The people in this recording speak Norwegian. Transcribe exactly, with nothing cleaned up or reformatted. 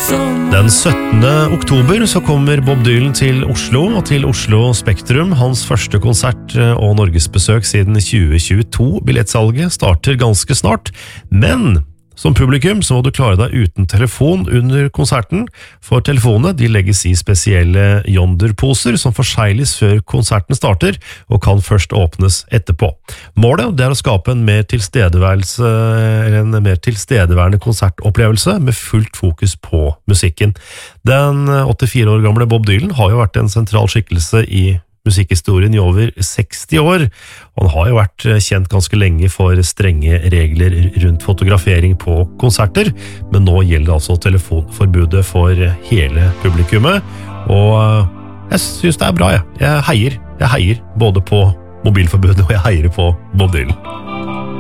Den syttende oktober så kommer Bob Dylan til Oslo og til Oslo Spektrum, hans første konsert og Norgesbesøk siden tjue tjueto. Billettsalget starter ganske snart, men som publikum så må du klare deg uten telefon under konserten, for telefonene de legges i spesielle Yonder-poser som forsegles før konserten starter og kan først åpnes etterpå. Målet det er å skape en mer tilstedeværelse, eller en mer tilstedeværende konsertopplevelse med fullt fokus på musikken. Den åttifire år gamle Bob Dylan har jo vært en sentral skikkelse i musikkhistorien i over seksti år. Han har jo vært kjent ganske lenge for strenge regler rundt fotografering på konserter, men nå gjelder altså telefonforbudet for hele publikummet, og jeg synes det er bra, jeg. Jeg heier, jeg heier både på mobilforbudet og jeg heier på Bob Dylan.